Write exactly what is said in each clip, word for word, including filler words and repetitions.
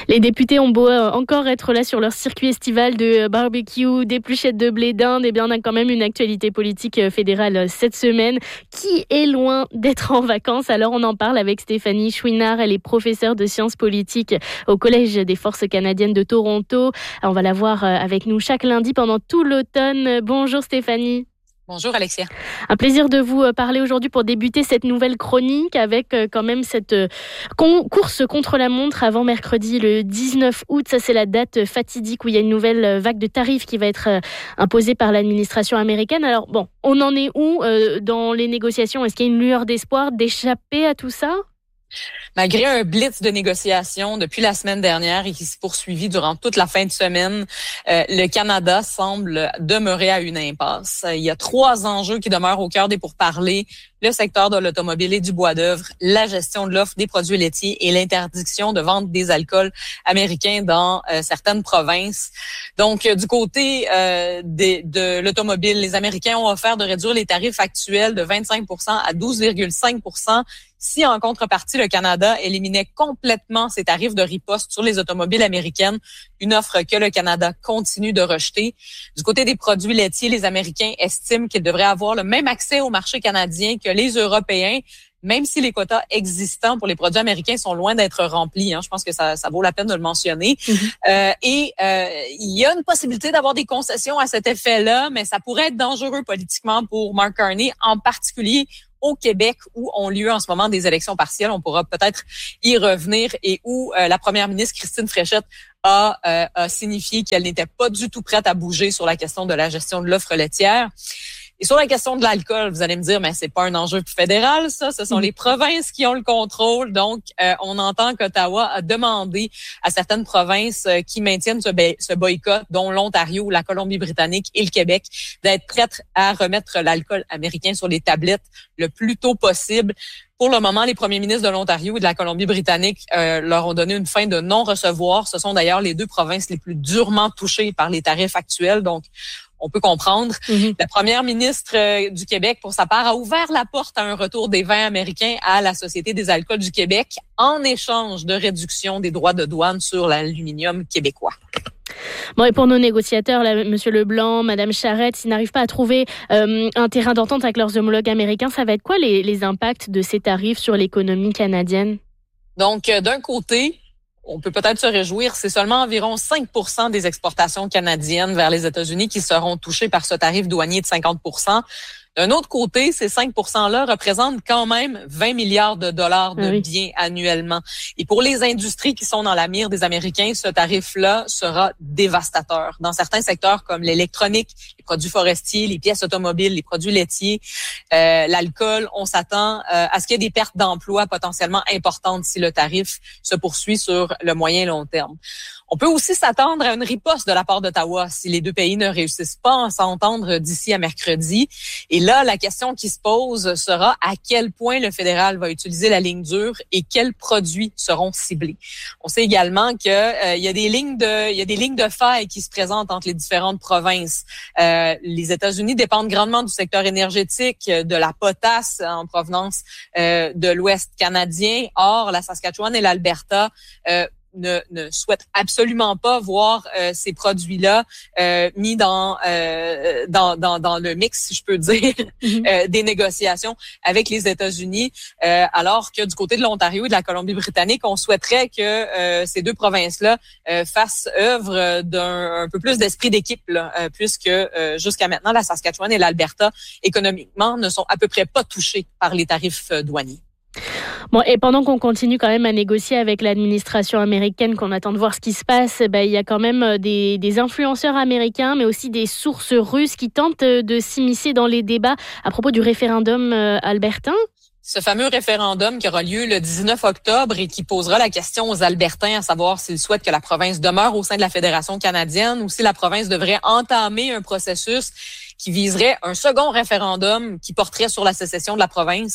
Les députés ont beau encore être là sur leur circuit estival de barbecue, d'épluchettes de blé d'Inde, et bien on a quand même une actualité politique fédérale cette semaine qui est loin d'être en vacances. Alors on en parle avec Stéphanie Chouinard, elle est professeure de sciences politiques au Collège des Forces canadiennes de Toronto. On va la voir avec nous chaque lundi pendant tout l'automne. Bonjour Stéphanie. Bonjour Alexia. Un plaisir de vous parler aujourd'hui pour débuter cette nouvelle chronique avec quand même cette course contre la montre avant mercredi le dix-neuf août. Ça, c'est la date fatidique où il y a une nouvelle vague de tarifs qui va être imposée par l'administration américaine. Alors bon, on en est où euh, dans les négociations? Est-ce qu'il y a une lueur d'espoir d'échapper à tout ça? Malgré un blitz de négociations depuis la semaine dernière et qui s'est poursuivi durant toute la fin de semaine, euh, le Canada semble demeurer à une impasse. Il y a trois enjeux qui demeurent au cœur des pourparlers: le secteur de l'automobile et du bois d'œuvre, la gestion de l'offre des produits laitiers et l'interdiction de vente des alcools américains dans euh, certaines provinces. Donc, euh, du côté euh, de, de l'automobile, les Américains ont offert de réduire les tarifs actuels de vingt-cinq pour cent à douze virgule cinq pour cent si, en contrepartie, le Canada éliminait complètement ses tarifs de riposte sur les automobiles américaines, une offre que le Canada continue de rejeter. Du côté des produits laitiers, les Américains estiment qu'ils devraient avoir le même accès au marché canadien que les Européens, même si les quotas existants pour les produits américains sont loin d'être remplis. Hein. Je pense que ça, ça vaut la peine de le mentionner. Mm-hmm. Euh, et euh, il y a une possibilité d'avoir des concessions à cet effet-là, mais ça pourrait être dangereux politiquement pour Mark Carney, en particulier au Québec, où ont lieu en ce moment des élections partielles. On pourra peut-être y revenir, et où euh, la première ministre Christine Fréchette a, euh, a signifié qu'elle n'était pas du tout prête à bouger sur la question de la gestion de l'offre laitière. Et sur la question de l'alcool, vous allez me dire, mais c'est pas un enjeu fédéral, ça. Ce sont les provinces qui ont le contrôle. Donc, euh, on entend qu'Ottawa a demandé à certaines provinces euh, qui maintiennent ce, ba- ce boycott, dont l'Ontario, la Colombie-Britannique et le Québec, d'être prêtes à remettre l'alcool américain sur les tablettes le plus tôt possible. Pour le moment, les premiers ministres de l'Ontario et de la Colombie-Britannique euh, leur ont donné une fin de non-recevoir. Ce sont d'ailleurs les deux provinces les plus durement touchées par les tarifs actuels. Donc, on peut comprendre. Mm-hmm. La première ministre euh, du Québec, pour sa part, a ouvert la porte à un retour des vins américains à la Société des alcools du Québec en échange de réduction des droits de douane sur l'aluminium québécois. Bon, et pour nos négociateurs, là, M. Leblanc, Mme Charette, s'ils n'arrivent pas à trouver euh, un terrain d'entente avec leurs homologues américains, ça va être quoi les, les impacts de ces tarifs sur l'économie canadienne? Donc, euh, d'un côté, on peut peut-être se réjouir, c'est seulement environ cinq pour cent des exportations canadiennes vers les États-Unis qui seront touchées par ce tarif douanier de cinquante pour cent. D'un autre côté, ces cinq pour cent-là représentent quand même vingt milliards de dollars de oui. biens annuellement. Et pour les industries qui sont dans la mire des Américains, ce tarif-là sera dévastateur. Dans certains secteurs comme l'électronique, les produits forestiers, les pièces automobiles, les produits laitiers, euh, l'alcool, on s'attend euh, à ce qu'il y ait des pertes d'emplois potentiellement importantes si le tarif se poursuit sur le moyen et long terme. On peut aussi s'attendre à une riposte de la part d'Ottawa si les deux pays ne réussissent pas à s'entendre d'ici à mercredi. Et là, la question qui se pose sera à quel point le fédéral va utiliser la ligne dure et quels produits seront ciblés. On sait également qu'il euh, y a des lignes de, il y a des lignes de faille qui se présentent entre les différentes provinces. Euh, les États-Unis dépendent grandement du secteur énergétique, de la potasse en provenance euh, de l'Ouest canadien. Or, la Saskatchewan et l'Alberta euh, Ne, ne souhaite absolument pas voir euh, ces produits-là euh, mis dans, euh, dans dans dans le mix, si je peux dire, mm-hmm. euh, des négociations avec les États-Unis, euh, alors que du côté de l'Ontario et de la Colombie-Britannique, on souhaiterait que euh, ces deux provinces-là euh, fassent œuvre d'un un peu plus d'esprit d'équipe, là, euh, puisque euh, jusqu'à maintenant, la Saskatchewan et l'Alberta, économiquement, ne sont à peu près pas touchés par les tarifs euh, douaniers. Bon, et pendant qu'on continue quand même à négocier avec l'administration américaine, qu'on attend de voir ce qui se passe, ben, il y a quand même des, des influenceurs américains, mais aussi des sources russes qui tentent de s'immiscer dans les débats à propos du référendum euh, albertain. Ce fameux référendum qui aura lieu le dix-neuf octobre et qui posera la question aux Albertains à savoir s'ils souhaitent que la province demeure au sein de la Fédération canadienne ou si la province devrait entamer un processus qui viserait un second référendum qui porterait sur la sécession de la province.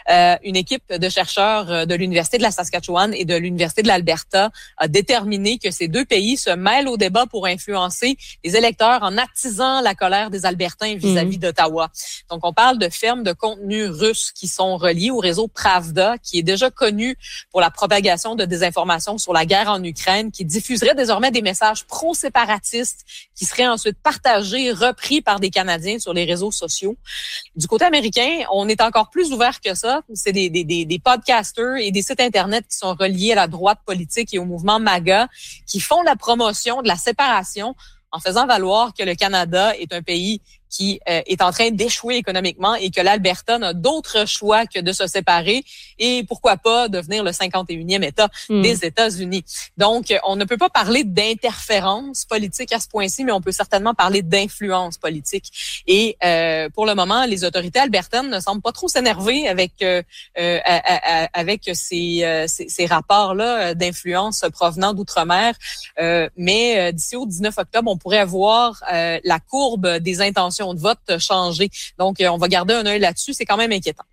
euh, une équipe de chercheurs de l'Université de la Saskatchewan et de l'Université de l'Alberta a déterminé que ces deux pays se mêlent au débat pour influencer les électeurs en attisant la colère des Albertains vis-à-vis mmh. d'Ottawa. Donc, on parle de fermes de contenu russe qui sont reliées au réseau Pravda, qui est déjà connu pour la propagation de désinformation sur la guerre en Ukraine, qui diffuserait désormais des messages pro-séparatistes qui seraient ensuite partagés, repris par des Canadiens sur les réseaux sociaux. Du côté américain, on est encore plus ouvert que ça. C'est des, des, des, des podcasters et des sites Internet qui sont reliés à la droite politique et au mouvement MAGA, qui font la promotion de la séparation en faisant valoir que le Canada est un pays qui euh, est en train d'échouer économiquement et que l'Alberta n'a d'autre choix que de se séparer et pourquoi pas devenir le cinquante et unième État mmh. des États-Unis. Donc, on ne peut pas parler d'interférence politique à ce point-ci, mais on peut certainement parler d'influence politique. Et euh, pour le moment, les autorités albertaines ne semblent pas trop s'énerver avec euh, euh, à, à, avec ces, euh, ces, ces rapports-là d'influence provenant d'outre-mer. Euh, mais euh, d'ici au dix-neuf octobre, on pourrait avoir euh, la courbe des intentions de vote changer. Donc, on va garder un œil là-dessus. C'est quand même inquiétant.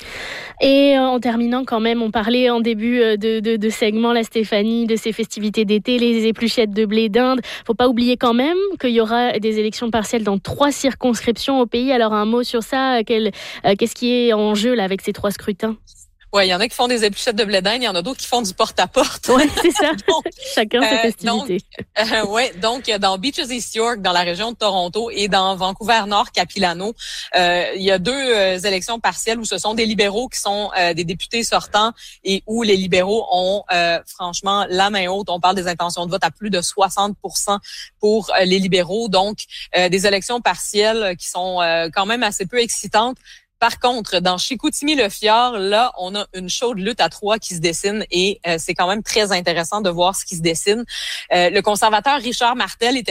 Et en terminant quand même, on parlait en début de, de, de segment, la Stéphanie, de ces festivités d'été, les épluchettes de blé d'Inde. Faut pas oublier quand même qu'il y aura des élections partielles dans trois circonscriptions au pays. Alors, un mot sur ça. Quel, euh, qu'est-ce qui est en jeu là avec ces trois scrutins? Ouais, il y en a qui font des épluchettes de blé d'Inde, il y en a d'autres qui font du porte-à-porte. Ouais, c'est ça. donc, Chacun ses euh, festivités. Donc, euh, ouais, donc dans Beaches East York, dans la région de Toronto, et dans Vancouver Nord, Capilano, euh, il y a deux euh, élections partielles où ce sont des libéraux qui sont euh, des députés sortants et où les libéraux ont euh, franchement la main haute. On parle des intentions de vote à plus de soixante pour cent pour euh, les libéraux. Donc, euh, des élections partielles qui sont euh, quand même assez peu excitantes. Par contre, dans Chicoutimi-le-Fjord, là, on a une chaude lutte à trois qui se dessine et euh, c'est quand même très intéressant de voir ce qui se dessine. Euh, le conservateur Richard Martel était